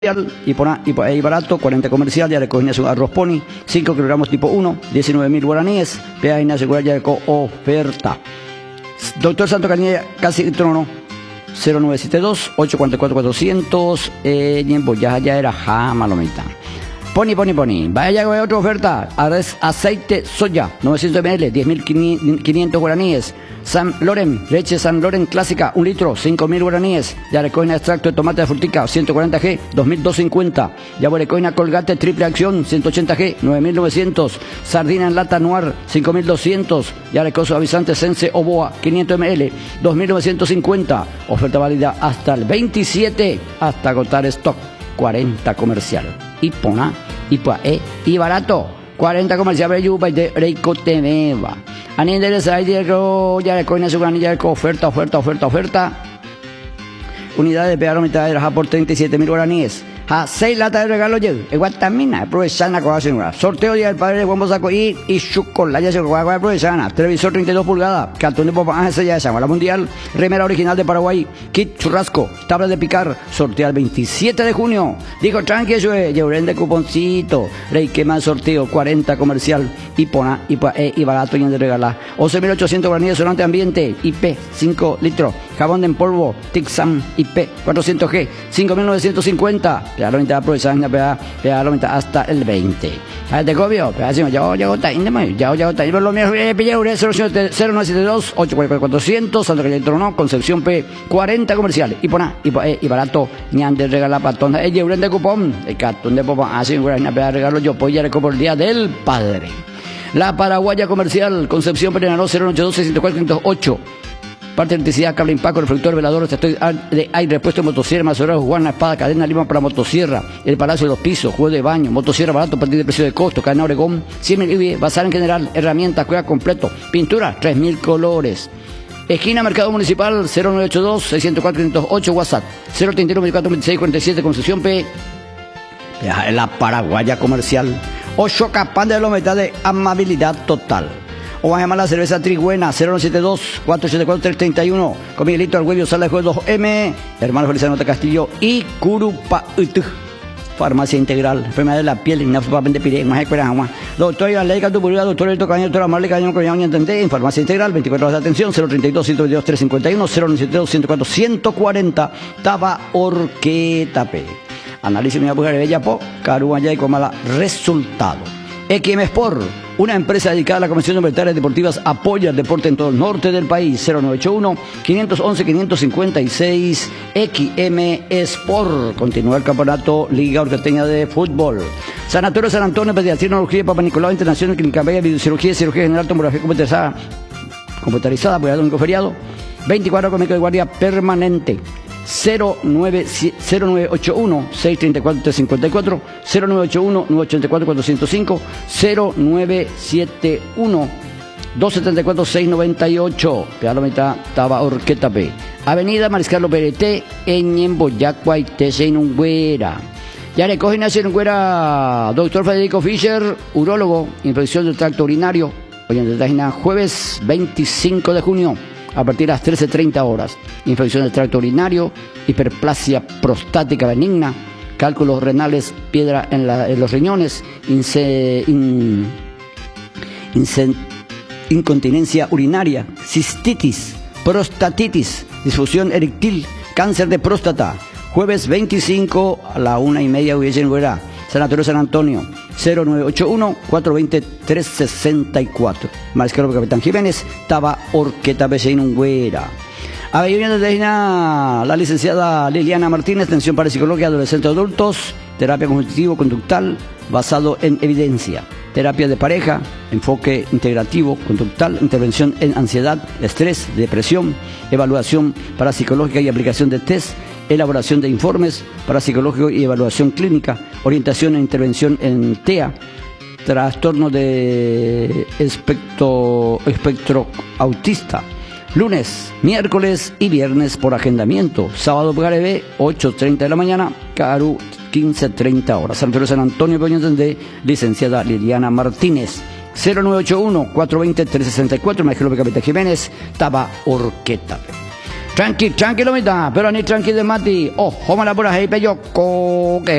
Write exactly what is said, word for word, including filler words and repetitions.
y pona y, y barato, cuarenta comercial, ya recogen su arroz pony, cinco kilogramos tipo uno, diecinueve mil guaraníes, vea y asegurar ya con oferta. Doctor Santo Canilla, casi trono, cero nueve siete dos, ocho cuatro cuatro, cuatrocientos, eh, ya ya era jama lo mitad. Pony, pony, pony. Vaya con otra oferta. Aceite soya, novecientos mililitros, diez mil quinientos guaraníes. San Loren, leche San Loren clásica, un litro, cinco mil guaraníes. Ya recogen extracto de tomate de frutica, ciento cuarenta gramos, dos mil doscientos cincuenta. Ya recogen Colgate triple acción, ciento ochenta gramos, nueve mil novecientos. Sardina en lata noir, cinco mil doscientos. Ya recogen suavizante Sense Oboa, quinientos mililitros, dos mil novecientos cincuenta. Oferta válida hasta el veintisiete, hasta agotar stock. cuarenta comercial. Y pona, y pa, eh, y barato. cuarenta comercial de Yuba y de Reiko Temeva. Anienderes ahí de ya le coina su granilla de oferta, oferta, oferta, oferta. Unidad de pegar mitad de raja por treinta y siete mil guaraníes. A seis latas de regalo llevo. Iguatamina, aprovechana con la señora. Sorteo día del padre de Juan Bosaco y y chocolate se juega con aprovechana. Televisor treinta y dos pulgadas. Cartón de Popán ese ya esa. La mundial. Remera original de Paraguay. Kit churrasco. Tabla de picar. Sorteo el veintisiete de junio. Digo, tranqui eso es. Llevaré de cuponcito. Rey que más sorteo. cuarenta comercial. Y pona y, eh, y barato y de regalar. once mil ochocientos guaraníes sonante ambiente. I P cinco litros. Jabón de en polvo. Tixam I P cuatrocientos G. cinco mil novecientos cincuenta. Ya lo mitad aprovechando, ya lo mitad hasta el veinte. A ver, te copio, ya ya ya ya ya ya ya lo mío cero nueve siete dos, ocho cuatro cuatro, cuatrocientos, Santo Calle Trono, Concepción P, cuarenta comerciales. Y pona, y, y barato, ñan de regala patón, el euro de cupón, el cartón de popón, así una peda regalo yo, pues ya recopo el día del padre. La Paraguaya Comercial, Concepción P, cero ocho dos, seis cuatro cinco ocho. Parte de electricidad, cable impacto, reflector, velador, estoy de aire, repuesto de motosierra, masorero, juana, espada, cadena, lima para motosierra, el palacio de los pisos, juego de baño, motosierra barato, partir de precio de costo, cadena Oregón, cien mil I B I, bazar en general, herramientas, cueva completo, pintura, tres mil colores. Esquina Mercado Municipal, cero nueve ocho dos, seis cero cuatro, quinientos ocho, WhatsApp, cero treinta y uno, veinticuatro, veintiséis, cuarenta y siete, Concepción P, la Paraguaya Comercial, ocho capas de la mitad de amabilidad total. O vas a llamar la cerveza Trigüena, cero nueve siete dos, cuatro ocho cuatro, tres tres uno, con Miguelito Argüello, Sala de Juegos dos M, Hermano Feliciano Castillo y Curupa Farmacia Integral, enfermedad de la piel, Inafupapente Pire, más escuelas, agua. Doctor Aleca Tupuria, doctor El Tocaño, doctor Amarle Cañón, Coñón y Entendé, en Farmacia Integral, veinticuatro horas de atención, cero treinta y dos, ciento veintidós, trescientos cincuenta y uno, cero nueve siete dos, ciento cuatro, ciento cuarenta, Taba Orquetape. Análisis de mujer de Bellapo, Caruaya y Comala, resultado. X M Sport, una empresa dedicada a la Comisión de Militares Deportivas, apoya el deporte en todo el norte del país. Cero nueve ocho uno, cinco once, quinientos cincuenta y seis, X M Sport. Continúa el campeonato Liga Orqueteña de Fútbol. Sanatorio San Antonio, Pediatría, Neurología, Papa Nicolau Internacional, Clínica Bella, Videocirugía, Cirugía General, Tomografía computarizada, computarizada, por el domingo feriado. veinticuatro con médico de guardia permanente. cero nueve ocho uno, seis tres cuatro, tres cinco cuatro, cero nueve ocho uno, nueve ocho cuatro, cuatro cero cinco, cero nueve siete uno, dos siete cuatro, seis nueve ocho, Pealo Mitad, Taba Orquetape. Avenida Mariscal López T, en Ñemboyacua y Tesenungüera. Ya le cogen a Tesenungüera, doctor Federico Fischer, urólogo, infección del tracto urinario. Hoy en la jueves veinticinco de junio. A partir de las trece treinta horas, infección del tracto urinario, hiperplasia prostática benigna, cálculos renales, piedra en, la, en los riñones, ince, in, ince, incontinencia urinaria, cistitis, prostatitis, disfunción eréctil, cáncer de próstata. Jueves veinticinco a la una y media, Huella, Sanatorio San Antonio, cero nueve ocho uno, cuatro dos cero, tres seis cuatro. Mariscal Capitán Jiménez, Taba Orqueta Beseínungüera. Avenida de la licenciada Liliana Martínez, atención para psicología, adolescentes, adultos, terapia cognitivo-conductal basado en evidencia, terapia de pareja, enfoque integrativo, conductal, intervención en ansiedad, estrés, depresión, evaluación parapsicológica y aplicación de test, elaboración de informes parapsicológico y evaluación clínica, orientación e intervención en T E A, trastorno de espectro, espectro autista, lunes, miércoles y viernes por agendamiento, sábado por Garebe, ocho treinta de la mañana, Caru, quince treinta horas. Sanatorio San Antonio, de licenciada Liliana Martínez, cero nueve ocho uno, cuatro dos cero, tres seis cuatro, Maestro López Capitán Jiménez, Taba Orqueta. Tranqui, tranquilo, mitad, pero ni tranqui de mati. Oh, homa la pura hey, peyo, coque.